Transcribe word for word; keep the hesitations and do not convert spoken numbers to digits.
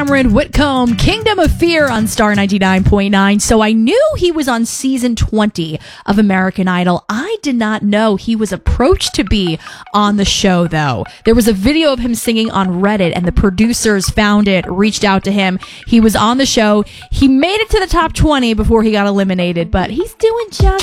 Cameron Whitcomb, Kingdom of Fear on Star ninety-nine point nine. So I knew he was on season twenty of American Idol. I did not know he was approached to be on the show, though. There was a video of him singing on Reddit, and the producers found it, reached out to him. He was on the show. He made it to the top twenty before he got eliminated, but he's doing just